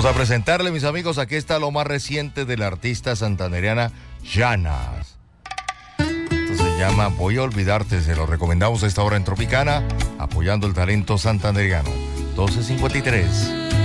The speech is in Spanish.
a presentarle, mis amigos, aquí está lo más reciente de la artista santandereana Llanas. Esto se llama Voy a olvidarte, se lo recomendamos a esta hora en Tropicana, apoyando el talento santandereano. 12:53.